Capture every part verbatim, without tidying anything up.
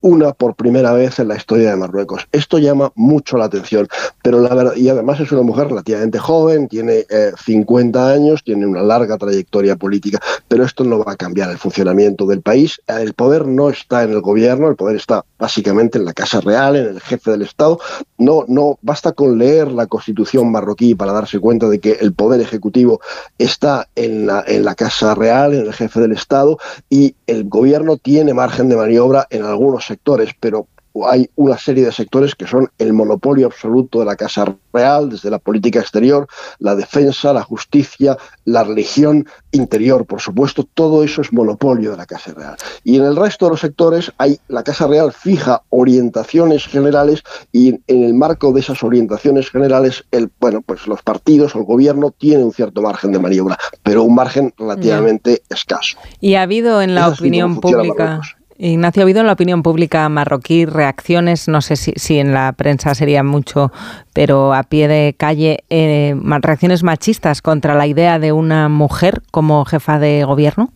una por primera vez en la historia de Marruecos. Esto llama mucho la atención, pero la verdad, y además es una mujer relativamente joven, tiene eh, cincuenta años, tiene una larga trayectoria política, pero esto no va a cambiar el funcionamiento del país. El poder no está en el gobierno, el poder está básicamente en la Casa Real, en el jefe del Estado. No, no basta con leer la Constitución marroquí para darse cuenta de que el poder ejecutivo está en la, en la Casa Real, en el jefe del Estado, y el gobierno tiene margen de maniobra en algunos sectores, pero hay una serie de sectores que son el monopolio absoluto de la Casa Real, desde la política exterior, la defensa, la justicia, la religión, interior, por supuesto, todo eso es monopolio de la Casa Real. Y en el resto de los sectores hay, la Casa Real fija orientaciones generales y en el marco de esas orientaciones generales, el, bueno, pues los partidos o el gobierno tienen un cierto margen de maniobra, pero un margen relativamente yeah. escaso. Y ha habido en la Esa opinión pública... Marruecos. Ignacio, ha habido en la opinión pública marroquí reacciones, no sé si, si en la prensa sería mucho, pero a pie de calle, eh, reacciones machistas contra la idea de una mujer como jefa de gobierno?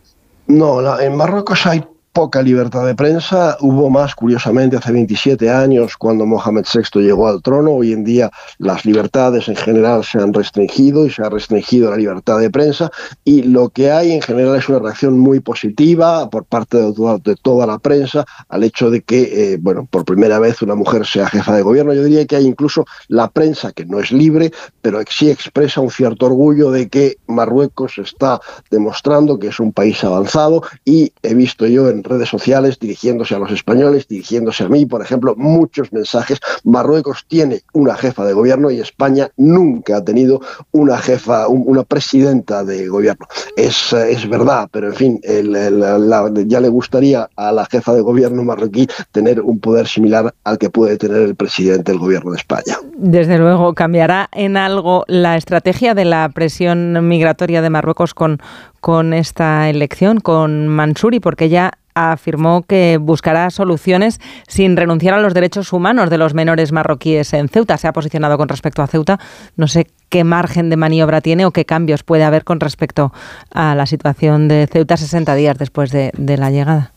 No, la, en Marruecos hay poca libertad de prensa. Hubo más, curiosamente, hace veintisiete años, cuando Mohamed sexto llegó al trono. Hoy en día las libertades en general se han restringido y se ha restringido la libertad de prensa, y lo que hay en general es una reacción muy positiva por parte de toda, de toda la prensa al hecho de que, eh, bueno, por primera vez una mujer sea jefa de gobierno. Yo diría que hay incluso la prensa que no es libre, pero sí expresa un cierto orgullo de que Marruecos está demostrando que es un país avanzado, y he visto yo en redes sociales, dirigiéndose a los españoles, dirigiéndose a mí, por ejemplo, muchos mensajes. Marruecos tiene una jefa de gobierno y España nunca ha tenido una jefa, un, una presidenta de gobierno. Es, es verdad, pero en fin, el, el, la, ya le gustaría a la jefa de gobierno marroquí tener un poder similar al que puede tener el presidente del gobierno de España. Desde luego, ¿cambiará en algo la estrategia de la presión migratoria de Marruecos con, con esta elección, con Mansouri? Porque ya afirmó que buscará soluciones sin renunciar a los derechos humanos de los menores marroquíes en Ceuta. Se ha posicionado con respecto a Ceuta. No sé qué margen de maniobra tiene o qué cambios puede haber con respecto a la situación de Ceuta sesenta días después de, de la llegada.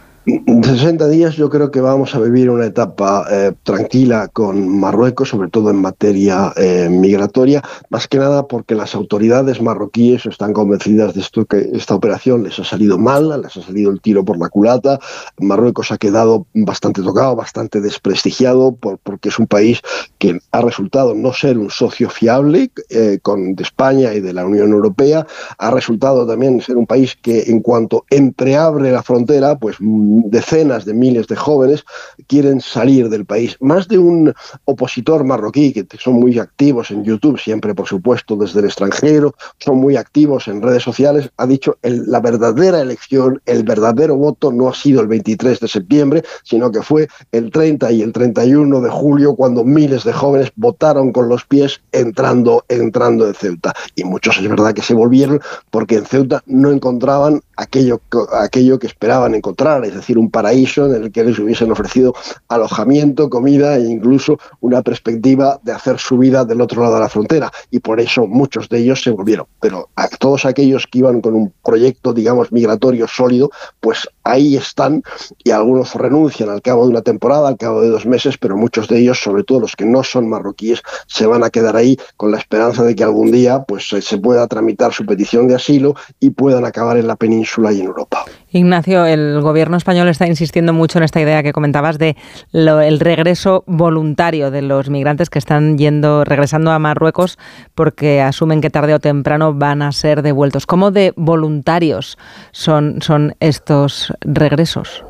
En sesenta días yo creo que vamos a vivir una etapa eh, tranquila con Marruecos, sobre todo en materia eh, migratoria, más que nada porque las autoridades marroquíes están convencidas de esto, que esta operación les ha salido mal, les ha salido el tiro por la culata. Marruecos ha quedado bastante tocado, bastante desprestigiado, por, porque es un país que ha resultado no ser un socio fiable eh, con, de España y de la Unión Europea. Ha resultado también ser un país que, en cuanto entreabre la frontera, pues decenas de miles de jóvenes quieren salir del país. Más de un opositor marroquí, que son muy activos en YouTube, siempre por supuesto desde el extranjero, son muy activos en redes sociales, ha dicho el, la verdadera elección, el verdadero voto no ha sido el veintitrés de septiembre, sino que fue el treinta y el treinta y uno de julio, cuando miles de jóvenes votaron con los pies entrando, entrando en Ceuta. Y muchos es verdad que se volvieron porque en Ceuta no encontraban aquello, aquello que esperaban encontrar, es decir, un paraíso en el que les hubiesen ofrecido alojamiento, comida e incluso una perspectiva de hacer su vida del otro lado de la frontera, y por eso muchos de ellos se volvieron. Pero a todos aquellos que iban con un proyecto, digamos, migratorio sólido, pues ahí están, y algunos renuncian al cabo de una temporada, al cabo de dos meses, pero muchos de ellos, sobre todo los que no son marroquíes, se van a quedar ahí con la esperanza de que algún día pues se pueda tramitar su petición de asilo y puedan acabar en la península y en Europa. Ignacio, el gobierno español está insistiendo mucho en esta idea que comentabas de lo, el regreso voluntario de los migrantes que están yendo, regresando a Marruecos porque asumen que tarde o temprano van a ser devueltos. ¿Cómo de voluntarios son, son estos regresos?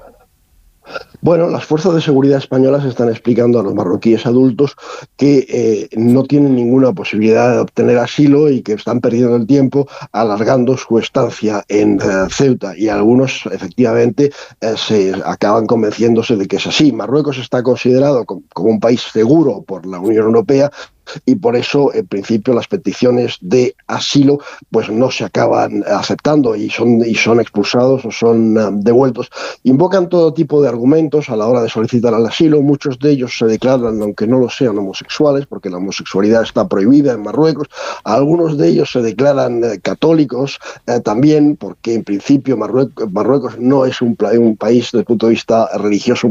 Bueno, las fuerzas de seguridad españolas están explicando a los marroquíes adultos que eh, no tienen ninguna posibilidad de obtener asilo y que están perdiendo el tiempo alargando su estancia en eh, Ceuta, y algunos efectivamente eh, se acaban convenciéndose de que es así. Marruecos está considerado como, como un país seguro por la Unión Europea, y por eso, en principio, las peticiones de asilo pues no se acaban aceptando y son, y son expulsados o son um, devueltos. Invocan todo tipo de argumentos a la hora de solicitar el asilo. Muchos de ellos se declaran, aunque no lo sean, homosexuales, porque la homosexualidad está prohibida en Marruecos. Algunos de ellos se declaran eh, católicos eh, también, porque en principio Marruecos, Marruecos no es un, un país desde el punto de vista religioso